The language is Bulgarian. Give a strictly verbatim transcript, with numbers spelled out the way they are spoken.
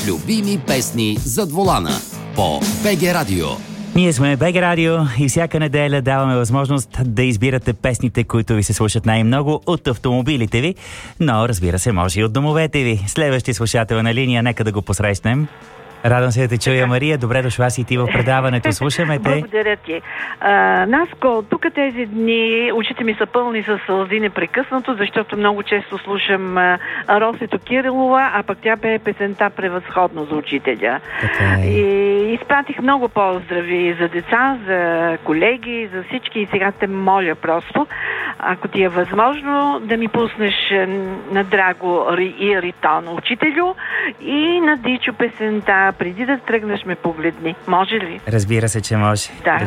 любими песни зад волана по БГ Радио. Ние сме БГ Радио и всяка неделя даваме възможност да избирате песните, които ви се слушат най-много от автомобилите ви, но разбира се, може и от домовете ви. Следващи слушател на линия, нека да го посрещнем. Радвам се да те чуя, Мария. Добре дошла си ти в предаването. Слушаме те. Благодаря ти. А, Наско, тук тези дни очите ми са пълни с сълзи непрекъснато, защото много често слушам а, Росето Кирилова, а пък тя бе песента превъзходно за учителя. Така е. И изпратих много поздрави за деца, за колеги, за всички и сега те моля просто, ако ти е възможно, да ми пуснеш на Драго и Ритон учителю и на Дичо песента "Преди да тръгнеш ме погледни". Може ли? Разбира се, че може. Да, да